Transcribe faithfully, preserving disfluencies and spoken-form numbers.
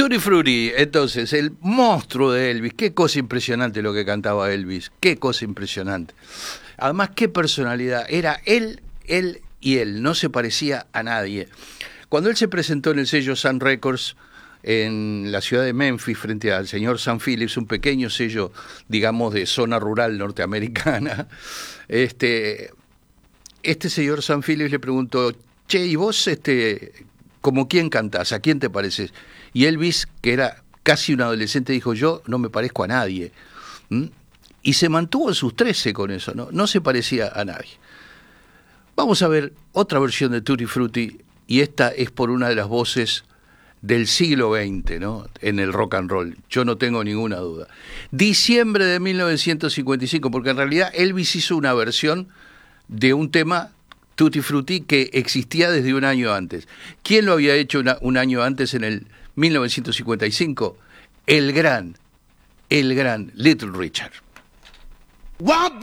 Tutti Frutti, entonces, el monstruo de Elvis. Qué cosa impresionante lo que cantaba Elvis. Qué cosa impresionante. Además, qué personalidad. Era él, él y él. No se parecía a nadie. Cuando él se presentó en el sello Sun Records en la ciudad de Memphis frente al señor Sam Phillips, un pequeño sello, digamos, de zona rural norteamericana, este, este señor Sam Phillips le preguntó: che, ¿y vos, este, como quién cantás? ¿A quién te pareces? Y Elvis, que era casi un adolescente, dijo: yo no me parezco a nadie. ¿Mm? Y se mantuvo en sus trece con eso, ¿no? No se parecía a nadie. Vamos a ver otra versión de Tutti Frutti, y esta es por una de las voces del siglo veinte, ¿no? En el rock and roll, yo no tengo ninguna duda. Diciembre de mil novecientos cincuenta y cinco, porque en realidad Elvis hizo una versión de un tema, Tutti Frutti, que existía desde un año antes. ¿Quién lo había hecho una, un año antes, en el mil novecientos cincuenta y cinco? El gran, el gran Little Richard.